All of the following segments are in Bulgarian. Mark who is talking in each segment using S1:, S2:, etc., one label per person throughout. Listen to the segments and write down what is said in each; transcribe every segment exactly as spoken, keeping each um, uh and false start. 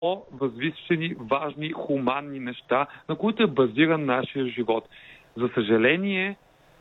S1: по-възвишени, важни, хуманни неща, на които е базиран нашия живот. За съжаление,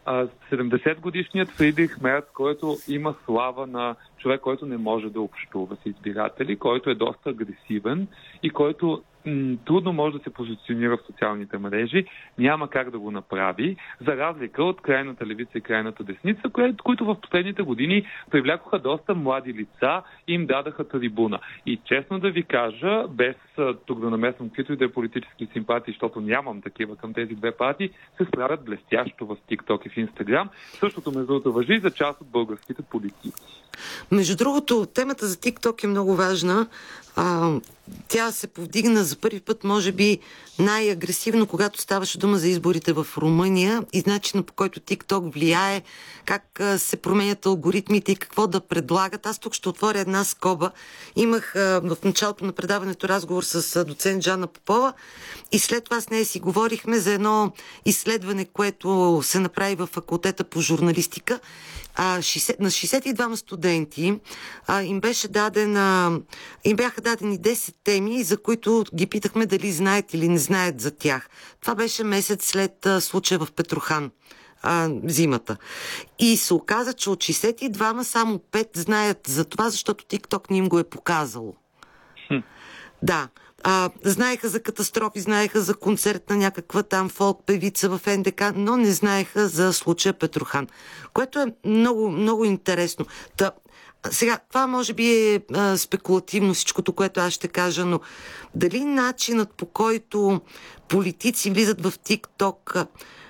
S1: седемдесетгодишният Фридрих Мерц, който има слава на човек, който не може да общува с избиратели, който е доста агресивен и който м- трудно може да се позиционира в социалните мрежи, няма как да го направи, за разлика от крайната левица и крайната десница, които в последните години привлякоха доста млади лица и им дадаха трибуна. И честно да ви кажа, без тук да намесвам каквито и да е политически симпатии, защото нямам такива към тези две партии, се справят блестящо в TikTok и в Instagram. Същото между другото важи и за част от българските политици.
S2: Между другото, темата за TikTok е много важна. А, тя се повдигна за първи път, може би, най-агресивно, когато ставаше дума за изборите в Румъния и начина, по който TikTok влияе, как а, се променят алгоритмите и какво да предлагат. Аз тук ще отворя една скоба. Имах а, в началото на предаването разговор с а, доцент Жана Попова и след това с нея си говорихме за едно изследване, което се направи в факултета по журналистика. А, шейсет, на шейсет и двама студенти а, им беше дадена, им бяха дадени десет теми, за които ги питахме дали знаят или не знаят за тях. Това беше месец след а, случая в Петрохан, а, зимата. И се оказа, че от шейсет и двама само пет знаят за това, защото TikTok не им го е показало. Хм. Да. А, знаеха за катастрофи, знаеха за концерт на някаква там фолк певица в Н Д К, но не знаеха за случая Петрохан, което е много, много интересно. Та, сега, това може би е а, спекулативно всичкото, което аз ще кажа, но дали начинът, по който политици влизат в TikTok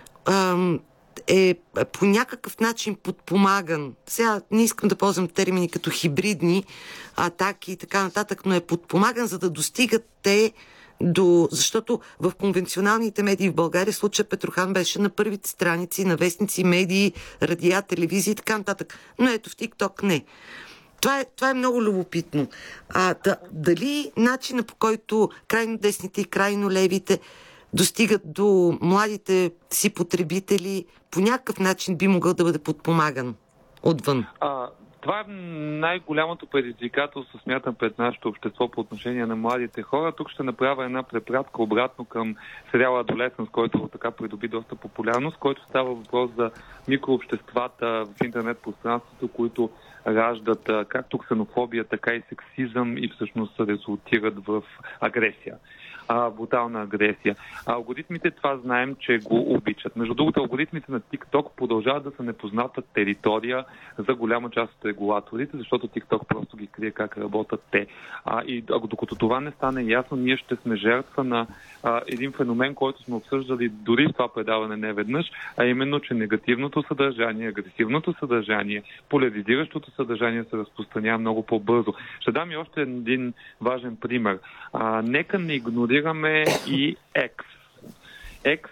S2: а, е по някакъв начин подпомаган. Сега не искам да ползвам термини като хибридни атаки и така нататък, но е подпомаган, за да достигат те до... Защото в конвенционалните медии в България случая Петрохан беше на първите страници на вестници, медии, радиа, телевизии и така нататък. Но ето в TikTok не. Това е, това е много любопитно. А, да, дали начина, по който крайно десните и крайно левите достигат до младите си потребители, по някакъв начин би могъл да бъде подпомаган отвън? А,
S1: това е най-голямото предизвикателство, смятам, пред нашето общество по отношение на младите хора. Тук ще направя една препратка обратно към сериала Adolescence, който така придоби доста популярност, който става въпрос за микрообществата в интернет пространството, които раждат както ксенофобия, така и сексизъм и всъщност резултират в агресия. А, брутална агресия. А алгоритмите, това знаем, че го обичат. Между другото, алгоритмите на TikTok продължават да са непозната територия за голяма част от регулаторите, защото TikTok просто ги крие как работят те. А, и докато това не стане ясно, ние ще сме жертва на а, един феномен, който сме обсъждали дори в това предаване не веднъж, а именно, че негативното съдържание, агресивното съдържание, поляризиращото съдържание се разпространява много по-бързо. Ще дам и още един важен пример. А, нека не игнорираме и X. X